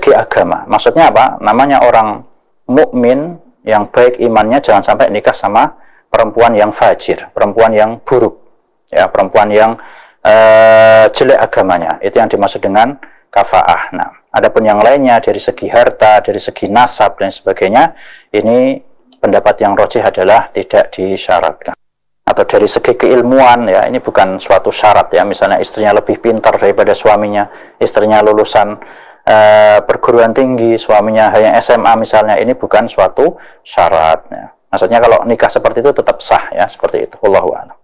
segi agama. Maksudnya apa? Namanya orang mukmin yang baik imannya jangan sampai nikah sama perempuan yang fajir, perempuan yang buruk, ya, perempuan yang jelek agamanya. Itu yang dimaksud dengan kafaah. Nah, adapun yang lainnya dari segi harta, dari segi nasab dan sebagainya, ini pendapat yang rajih adalah tidak disyaratkan. Atau dari segi keilmuan, ya, ini bukan suatu syarat, ya. Misalnya istrinya lebih pintar daripada suaminya, istrinya lulusan perguruan tinggi, suaminya hanya SMA misalnya, ini bukan suatu syarat, ya. Maksudnya kalau nikah seperti itu tetap sah, ya, seperti itu. Wallahu a'lam.